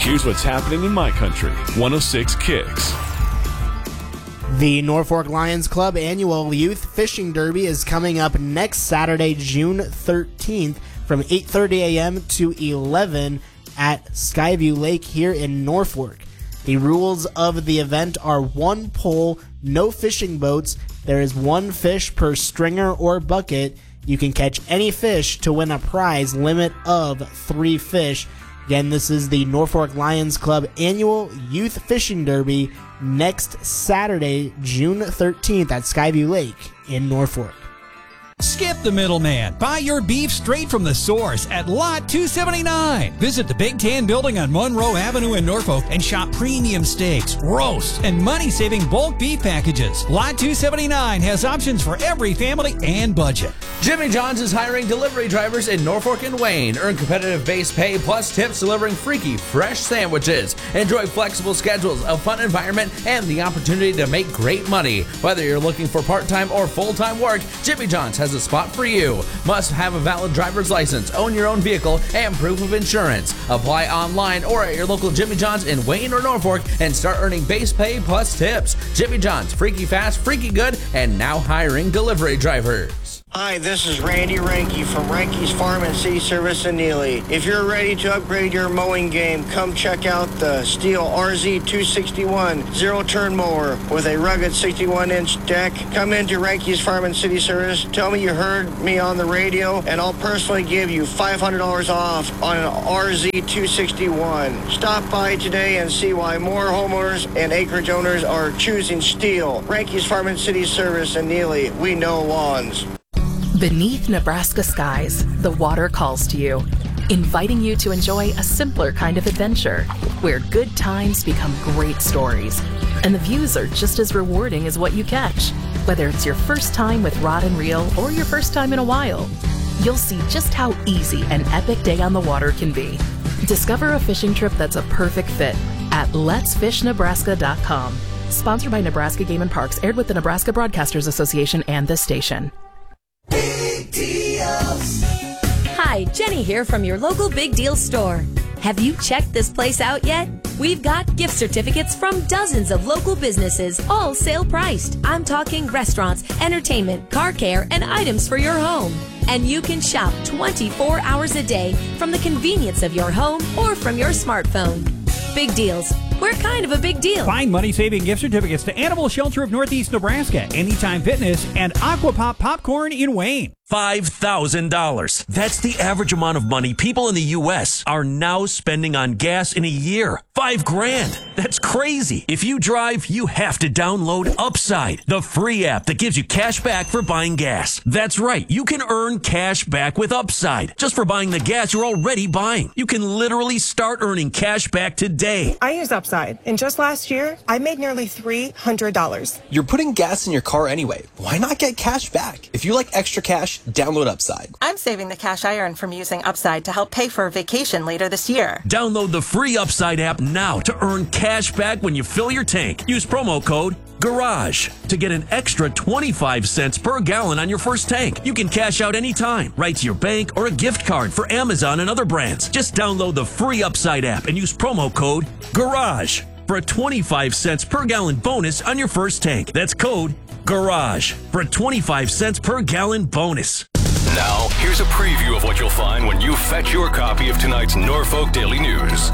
Here's what's happening in my country. 106 Kicks. The Norfolk Lions Club annual Youth Fishing Derby is coming up next Saturday, June 13th from 8:30 a.m. to 11 at Skyview Lake here in Norfolk. The rules of the event are one pole, no fishing boats. There is one fish per stringer or bucket. You can catch any fish to win a prize limit of 3 fish. Again, this is the Norfolk Lions Club annual Youth Fishing Derby next Saturday, June 13th at Skyview Lake in Norfolk. Skip the middleman. Buy your beef straight from the source at Lot 279. Visit the Big Tan building on Monroe Avenue in Norfolk and shop premium steaks, roasts, and money-saving bulk beef packages. Lot 279 has options for every family and budget. Jimmy John's is hiring delivery drivers in Norfolk and Wayne. Earn competitive base pay plus tips delivering freaky, fresh sandwiches. Enjoy flexible schedules, a fun environment, and the opportunity to make great money. Whether you're looking for part-time or full-time work, Jimmy John's has a spot for you. Must have a valid driver's license, own your own vehicle, and proof of insurance. Apply online or at your local Jimmy John's in Wayne or Norfolk and start earning base pay plus tips. Jimmy John's, freaky fast, freaky good, and now hiring delivery drivers. Hi, this is Randy Ranke from Ranke's Farm and City Service in Neely. If you're ready to upgrade your mowing game, come check out the Steel RZ261 zero-turn mower with a rugged 61-inch deck. Come into Ranke's Farm and City Service, tell me you heard me on the radio, and I'll personally give you $500 off on an RZ261. Stop by today and see why more homeowners and acreage owners are choosing Steel. Ranke's Farm and City Service in Neely. We know lawns. Beneath Nebraska skies, the water calls to you, inviting you to enjoy a simpler kind of adventure, where good times become great stories, and the views are just as rewarding as what you catch. Whether it's your first time with rod and reel or your first time in a while, you'll see just how easy an epic day on the water can be. Discover a fishing trip that's a perfect fit at letsfishnebraska.com. Sponsored by Nebraska Game and Parks, aired with the Nebraska Broadcasters Association and this station. Big Deals. Hi, Jenny here from your local Big Deal store. Have you checked this place out yet? We've got gift certificates from dozens of local businesses, all sale priced. I'm talking restaurants, entertainment, car care, and items for your home. And you can shop 24 hours a day from the convenience of your home or from your smartphone. Big Deals. We're kind of a big deal. Find money-saving gift certificates to Animal Shelter of Northeast Nebraska, Anytime Fitness, and Aquapop Popcorn in Wayne. $5,000. That's the average amount of money people in the U.S. are now spending on gas in a year. $5,000. That's crazy. If you drive, you have to download Upside, the free app that gives you cash back for buying gas. That's right. You can earn cash back with Upside just for buying the gas you're already buying. You can literally start earning cash back today. I use Upside, and just last year, I made nearly $300. You're putting gas in your car anyway. Why not get cash back? If you like extra cash, download Upside. I'm saving the cash I earn from using Upside to help pay for a vacation later this year. Download the free Upside app now to earn cash back when you fill your tank. Use promo code GARAGE to get an extra 25 cents per gallon on your first tank. You can cash out anytime, right to your bank or a gift card for Amazon and other brands. Just download the free Upside app and use promo code GARAGE for a 25 cents per gallon bonus on your first tank. That's code GARAGE for a 25 cents per gallon bonus. Now, here's a preview of what you'll find when you fetch your copy of tonight's Norfolk Daily News.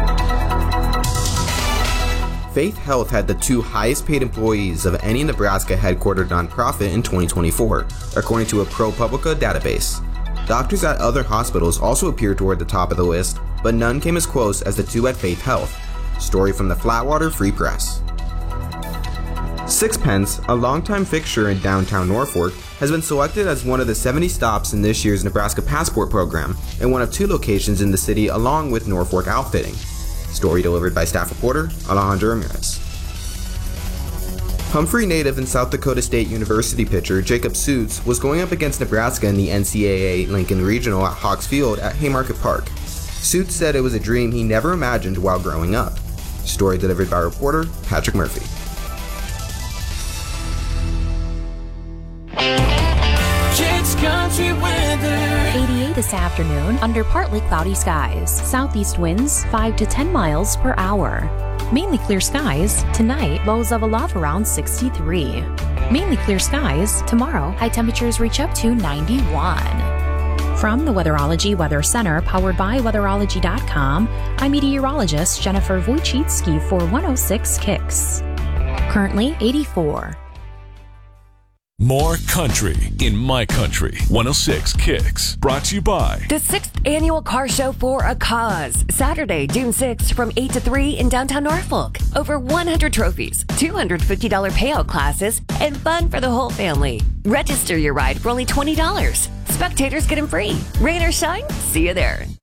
Faith Health had the 2 highest paid employees of any Nebraska headquartered nonprofit in 2024, according to a ProPublica database. Doctors at other hospitals also appeared toward the top of the list, but none came as close as the 2 at Faith Health. Story from the Flatwater Free Press. Sixpence, a longtime fixture in downtown Norfolk, has been selected as one of the 70 stops in this year's Nebraska Passport program, and one of 2 locations in the city along with Norfolk Outfitting. Story delivered by staff reporter Alejandro Ramirez. Humphrey native and South Dakota State University pitcher Jacob Suits was going up against Nebraska in the NCAA Lincoln Regional at Hawks Field at Haymarket Park. Suits said it was a dream he never imagined while growing up. Story delivered by reporter Patrick Murphy. Kids Country Weather. 88 this afternoon under partly cloudy skies. Southeast winds 5 to 10 miles per hour. Mainly clear skies. Tonight, lows level off around 63. Mainly clear skies. Tomorrow, high temperatures reach up to 91. From the Weatherology Weather Center, powered by Weatherology.com, I'm meteorologist Jennifer Wojcicki for 106 Kicks. Currently 84. More country in my country. 106 Kicks. Brought to you by the 6th Annual Car Show for a Cause. Saturday, June 6th from 8 to 3 in downtown Norfolk. Over 100 trophies, $250 payout classes, and fun for the whole family. Register your ride for only $20. Spectators get them free. Rain or shine, see you there.